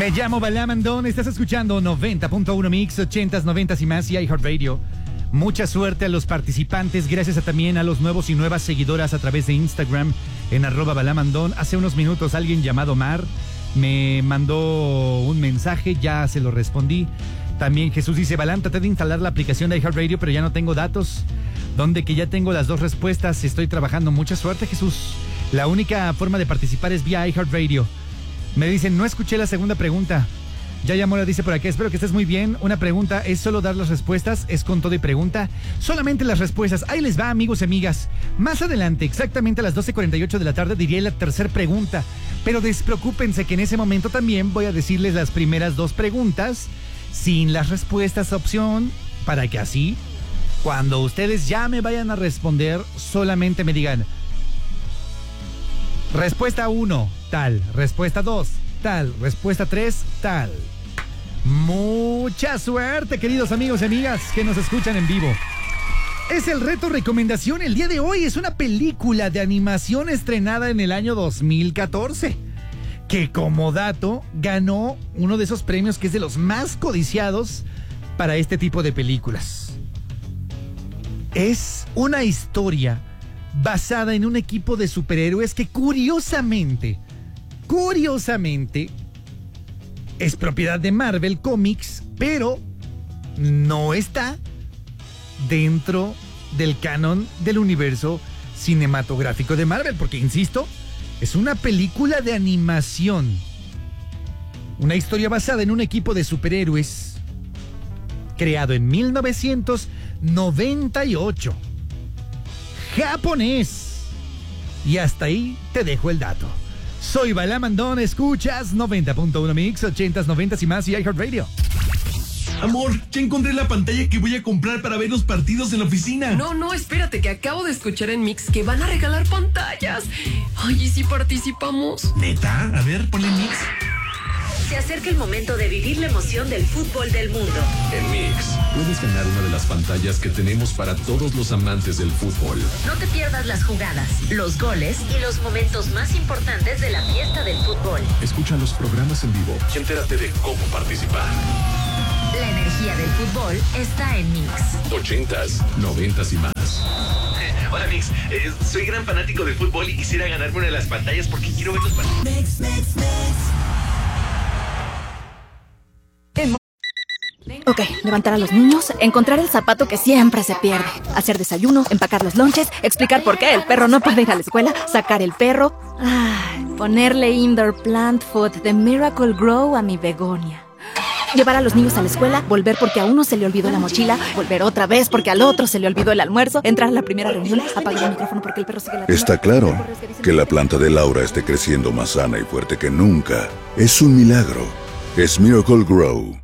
Me llamo Balam Andón, estás escuchando 90.1 Mix, 80s, 90s y más y iHeartRadio. Mucha suerte a los participantes, gracias también a los nuevos y nuevas seguidoras a través de Instagram en @balamandón. Hace unos minutos alguien llamado Mar me mandó un mensaje, ya se lo respondí. También Jesús dice, Balam, traté de instalar la aplicación de iHeartRadio, pero ya no tengo datos. Donde que ya tengo las dos respuestas, estoy trabajando. Mucha suerte, Jesús. La única forma de participar es vía iHeartRadio. Me dicen, no escuché la segunda pregunta. Yaya Mora dice por aquí, espero que estés muy bien. Una pregunta, ¿es solo dar las respuestas? ¿Es con todo y pregunta? Solamente las respuestas. Ahí les va, amigos y amigas. Más adelante, exactamente a las 12:48 de la tarde, diré la tercera pregunta. Pero despreocúpense que en ese momento también voy a decirles las primeras dos preguntas sin las respuestas opción, para que así, cuando ustedes ya me vayan a responder, solamente me digan, respuesta 1, tal. Respuesta 2, tal. Respuesta 3, tal. Mucha suerte, queridos amigos y amigas que nos escuchan en vivo. Es el reto recomendación el día de hoy. Es una película de animación estrenada en el año 2014, que como dato ganó uno de esos premios que es de los más codiciados para este tipo de películas. Es una historia basada en un equipo de superhéroes que curiosamente, es propiedad de Marvel Comics, pero no está dentro del canon del universo cinematográfico de Marvel, porque, insisto, es una película de animación. Una historia basada en un equipo de superhéroes creado en 1998. Japonés. Y hasta ahí te dejo el dato. Soy Balam Andón, escuchas 90.1 Mix, 80s, 90s y más y iHeartRadio. Amor, ya encontré la pantalla que voy a comprar para ver los partidos en la oficina. No, espérate, que acabo de escuchar en Mix que van a regalar pantallas. Ay, ¿y si participamos? ¿Neta? A ver, ponle Mix. Se acerca el momento de vivir la emoción del fútbol del mundo. En Mix, puedes ganar una de las pantallas que tenemos para todos los amantes del fútbol. No te pierdas las jugadas, los goles y los momentos más importantes de la fiesta del fútbol. Escucha los programas en vivo y entérate de cómo participar. La energía del fútbol está en Mix. 80s, 90s y más. Hola, Mix. Soy gran fanático del fútbol y quisiera ganarme una de las pantallas porque quiero ver los partidos. Mix. Ok, levantar a los niños, encontrar el zapato que siempre se pierde, hacer desayuno, empacar los lonches, explicar por qué el perro no puede ir a la escuela, sacar el perro, ponerle indoor plant food de Miracle Grow a mi begonia. Llevar a los niños a la escuela, volver porque a uno se le olvidó la mochila, volver otra vez porque al otro se le olvidó el almuerzo, entrar a la primera reunión, apagar el micrófono porque el perro sigue la... Está claro que la planta de Laura esté creciendo más sana y fuerte que nunca. Es un milagro. Es Miracle Grow.